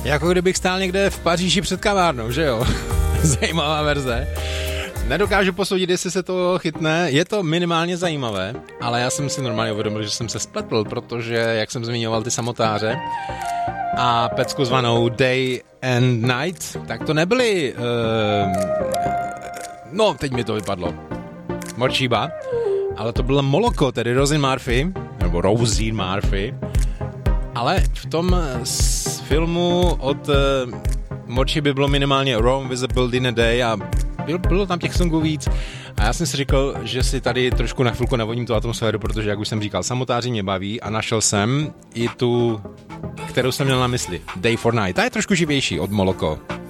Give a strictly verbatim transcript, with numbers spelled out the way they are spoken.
Jako kdybych stál někde v Paříži před kavárnou, že jo? Zajímavá verze. Nedokážu posoudit, jestli se to chytne. Je to minimálně zajímavé, ale já jsem si normálně uvědomil, že jsem se spletl, protože, jak jsem zmiňoval, ty samotáře a pecku zvanou Day and Night, tak to nebyly... Uh, no, teď mi to vypadlo. Morčíba. Ale to bylo Moloko, tedy Roisin Murphy, nebo Roisin Murphy. Ale v tom filmu od uh, Morčíby bylo minimálně Rome with a Build in a Day a bylo, bylo tam těch songů víc. A já jsem si říkal, že si tady trošku na chvilku navodím tu atmosféru, protože, jak už jsem říkal, samotáři mě baví a našel jsem i tu, kterou jsem měl na mysli. Day for Night. Ta je trošku živější od Moloko.